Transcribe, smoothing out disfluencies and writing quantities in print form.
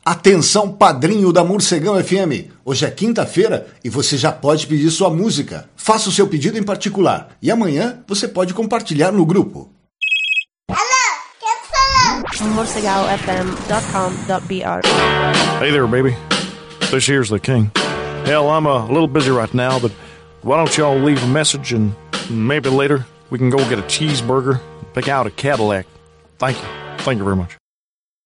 Atenção, padrinho da Morcegão FM. Hoje é quinta-feira e você já pode pedir sua música. Faça o seu pedido em particular e amanhã você pode compartilhar no grupo. morcegaofm.com.br. Hey there, baby. This here's the king. Hell, I'm a little busy right now, but why don't y'all leave a message and maybe later we can go get a cheeseburger and pick out a Cadillac. Thank you. Thank you very much.